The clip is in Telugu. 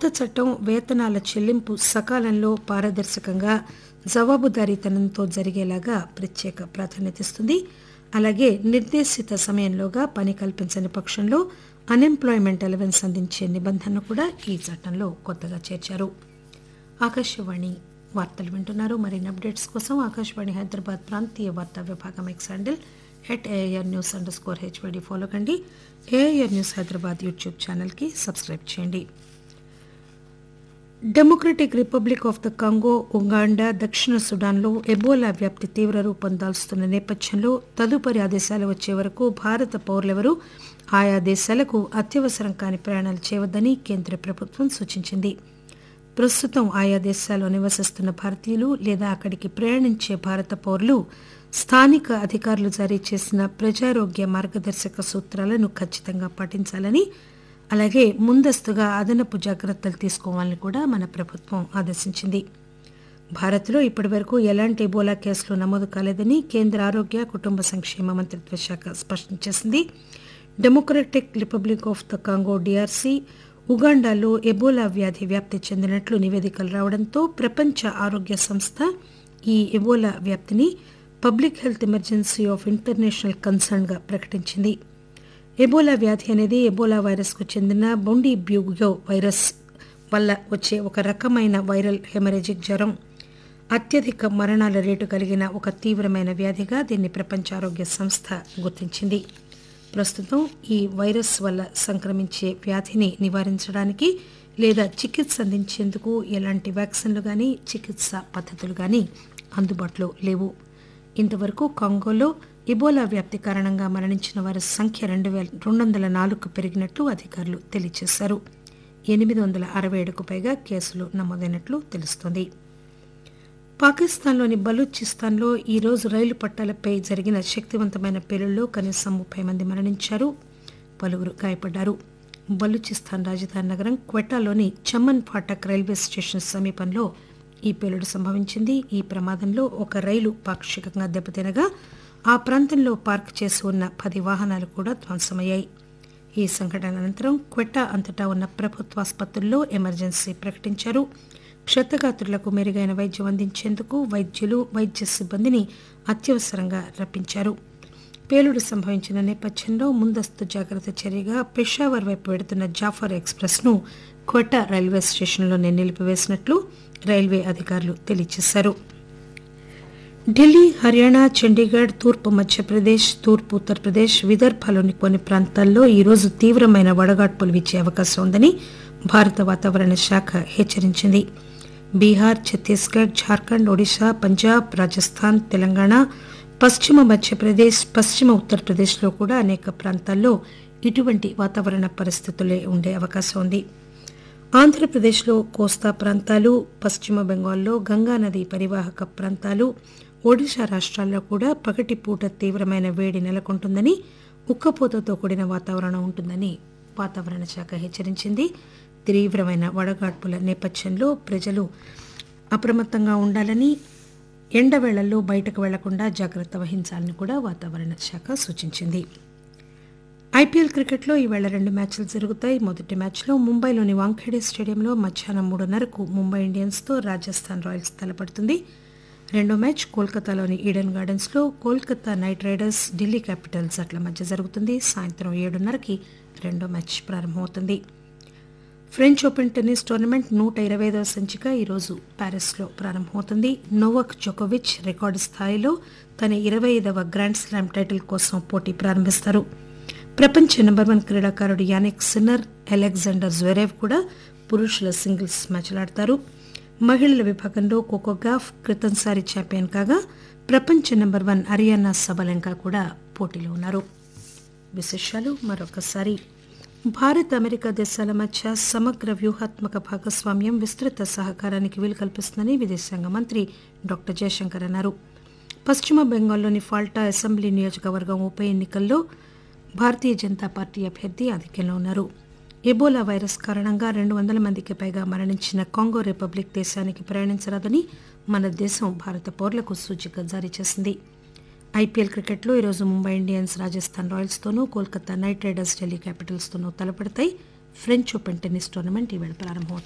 చట్టం వేతనాల చెల్లింపు సకాలంలో పారదర్శకంగా జవాబుదారీతనంతో జరిగేలాగా ప్రత్యేక ప్రాధాన్యతనిస్తుంది. అలాగే నిర్దేశిత సమయంలోగా పని కల్పించని పక్షంలో అన్ఎంప్లాయ్మెంట్ అలవెన్స్ అందించే నిబంధనను కూడా ఈ చట్టంలో కొత్తగా చేర్చారు. ఆకాశవాణి వార్తలు వింటున్నారు. మరిన్ని అప్డేట్స్ కోసం ఆకాశవాణి హైదరాబాద్ ప్రాంతీయ వార్తా విభాగం ఎక్స్ హ్యాండిల్ @AIRnews_HYD ఫాలో కండి. AIR న్యూస్ హైదరాబాద్ యూట్యూబ్ ఛానల్కి సబ్స్క్రైబ్ చేయండి. Democratic republic of the Congo, Uganda, దక్షిణ సుడాన్లో ఎబోలా వ్యాప్తి తీవ్ర రూపం దాల్చుతున్న నేపథ్యంలో తదుపరి ఆదేశాలు వచ్చే వరకు భారత పౌరులెవరూ ఆయా దేశాలకు అత్యవసరం కాని ప్రయాణాలు చేయవద్దని కేంద్ర ప్రభుత్వం సూచించింది. ప్రస్తుతం ఆయా దేశాల్లో నివసిస్తున్న భారతీయులు లేదా అక్కడికి ప్రయాణించే భారత పౌరులు స్థానిక అధికారులు జారీ చేసిన ప్రజారోగ్య మార్గదర్శక సూత్రాలను ఖచ్చితంగా పాటించాలని, అలాగే ముందస్తుగా అదనపు జాగ్రత్తలు తీసుకోవాలని కూడా మన ప్రభుత్వం ఆదేశించింది. భారత్లో ఇప్పటివరకు ఎలాంటి ఎబోలా కేసులు నమోదు కాలేదని కేంద్ర ఆరోగ్య కుటుంబ సంక్షేమ మంత్రిత్వ శాఖ స్పష్టం చేసింది. Democratic republic of the Congo DRC, ఉగాండాలో Ebola వ్యాధి వ్యాప్తి చెందినట్లు నివేదికలు రావడంతో ప్రపంచ ఆరోగ్య సంస్థ ఈ ఎబోలా వ్యాప్తిని public health emergency of international concern గా ప్రకటించింది. ఎబోలా వ్యాధి అనేది ఎబోలా వైరస్ కు చెందిన బొండిబ్యూగో వైరస్ వల్ల వచ్చే ఒక రకమైన వైరల్ హెమరేజిక్ జ్వరం. అత్యధిక మరణాల రేటు కలిగిన ఒక తీవ్రమైన వ్యాధిగా దీన్ని ప్రపంచ ఆరోగ్య సంస్థ గుర్తించింది. ప్రస్తుతం ఈ వైరస్ వల్ల సంక్రమించే వ్యాధిని నివారించడానికి లేదా చికిత్స అందించేందుకు ఎలాంటి వ్యాక్సిన్లు గానీ చికిత్సా పద్ధతులు గానీ అందుబాటులో లేవు. ఇంతవరకు కాంగోలో ఇబోలా వ్యాప్తి కారణంగా మరణించిన వారి సంఖ్య 204కు పెరిగినట్లు అధికారులు తెలియజేశారు. 867కు పైగా కేసులు నమోదైనట్లు తెలుస్తోంది. పాకిస్తాన్లోని బలూచిస్తాన్లో ఈరోజు రైలు పట్టాలపై జరిగిన శక్తివంతమైన పేలుళ్లో కనీసం 30 మంది మరణించారు, పలువురు గాయపడ్డారు. బలూచిస్తాన్ రాజధాని నగరం క్వెటాలోని చమన్ ఫాటక్ రైల్వే స్టేషన్ సమీపంలో ఈ పేలుడు సంభవించింది. ఈ ప్రమాదంలో ఒక రైలు పాక్షికంగా దెబ్బతినగా ఆ ప్రాంతంలో పార్క్ చేసి ఉన్న 10 వాహనాలు కూడా ధ్వంసమయ్యాయి. ఈ సంఘటన అనంతరం క్వెటా అంతటా ఉన్న ప్రభుత్వాసుపత్రుల్లో ఎమర్జెన్సీ ప్రకటించారు. క్షతగాత్రులకు మెరుగైన వైద్యం అందించేందుకు వైద్యులు, వైద్య సిబ్బందిని అత్యవసరంగా రప్పించారు. పేలుడు సంభవించిన నేపథ్యంలో ముందస్తు జాగ్రత్త చర్యగా పెషావర్ వైపు వెడుతున్న జాఫర్ ఎక్స్ప్రెస్ ను క్వెటా రైల్వే స్టేషన్లోనే నిలిపివేసినట్లు రైల్వే అధికారులు తెలియజేశారు. ఢిల్లీ, హర్యానా, చండీగఢ్, తూర్పు మధ్యప్రదేశ్, తూర్పు ఉత్తరప్రదేశ్, విదర్భలోని కొన్ని ప్రాంతాల్లో ఈరోజు తీవ్రమైన వడగాడ్పులు వీచే అవకాశం ఉందని భారత వాతావరణ శాఖ హెచ్చరించింది. బీహార్, ఛత్తీస్గఢ్, ఝార్ఖండ్, ఒడిశా, పంజాబ్, రాజస్థాన్, తెలంగాణ, పశ్చిమ మధ్యప్రదేశ్, పశ్చిమ ఉత్తరప్రదేశ్లో కూడా అనేక ప్రాంతాల్లో ఇటువంటి వాతావరణ పరిస్థితులే ఉండే అవకాశం ఉంది. ఆంధ్రప్రదేశ్లో కోస్తా ప్రాంతాలు, పశ్చిమ బెంగాల్లో గంగానది పరివాహక ప్రాంతాలు, ఒడిశా రాష్ట్రాల్లో కూడా పగటిపూట తీవ్రమైన వేడి నెలకొంటుందని, ఉక్కపోతతో కూడిన వాతావరణం ఉంటుందని వాతావరణ శాఖ హెచ్చరించింది. తీవ్రమైన వడగాడ్పుల నేపథ్యంలో ప్రజలు అప్రమత్తంగా ఉండాలని, ఎండవేళల్లో బయటకు వెళ్లకుండా జాగ్రత్త వహించాలని కూడా వాతావరణ శాఖ సూచించింది. ఐపీఎల్ క్రికెట్లో ఈవేళ 2 మ్యాచ్లు జరుగుతాయి. మొదటి మ్యాచ్లో ముంబైలోని వాంఖేడే స్టేడియంలో మధ్యాహ్నం 3:30కు ముంబై ఇండియన్స్తో రాజస్థాన్ రాయల్స్ తలపడుతుంది. రెండో మ్యాచ్ కోల్కతాలోని ఈడెన్ గార్డెన్స్లో Kolkata night riders, Delhi Capitals జట్ల మధ్య జరుగుతుంది. సాయంత్రం 7:30కి రెండో మ్యాచ్ ప్రారంభమవుతుంది. ఫ్రెంచ్ ఓపెన్ టెన్నిస్ టోర్నమెంట్ 125వ సంచిక ఈరోజు ప్యారిస్లో ప్రారంభమవుతుంది. నోవాక్ జోకోవిచ్ రికార్డు స్థాయిలో తన 25వ గ్రాండ్ స్లామ్ టైటిల్ కోసం పోటీ ప్రారంభిస్తారు. ప్రపంచ నెంబర్ 1 క్రీడాకారుడు యానిక్ సిన్నర్, అలెగ్జాండర్ జ్వెరేవ్ కూడా పురుషుల సింగిల్స్ మ్యాచ్లాడతారు. మహిళల విభాగంలో కోకో గాఫ్ క్రితంసారి ఛాంపియన్ కాగా ప్రపంచ నెంబర్ 1 అరియానా సబలెంకా కూడా పోటీలో ఉన్నారు. విశేషాలు మరొకసారి. భారత్, అమెరికా దేశాల మధ్య సమగ్ర వ్యూహాత్మక భాగస్వామ్యం విస్తృత సహకారానికి వీలు కల్పిస్తుందని విదేశాంగ మంత్రి డాక్టర్ జయశంకర్ అన్నారు. పశ్చిమ బెంగాల్లోని ఫాల్టా అసెంబ్లీ నియోజకవర్గం ఉప ఎన్నికల్లో భారతీయ జనతా పార్టీ అభ్యర్థి ఆధిక్యంలో ఉన్నారు. ఎబోలా వైరస్ కారణంగా 200 మందికి పైగా మరణించిన కాంగో రిపబ్లిక్ దేశానికి ప్రయాణించరాదని మన దేశం భారత పౌరులకు సూచిక జారీ చేసింది. ఐపీఎల్ క్రికెట్లో ఈరోజు Mumbai Indians Rajasthan రాయల్స్తోనూ, Kolkata night riders Delhi క్యాపిటల్స్తోనూ తలపడతాయి. French open tennis tournament ఈవేళ ప్రారంభమవుతుంది.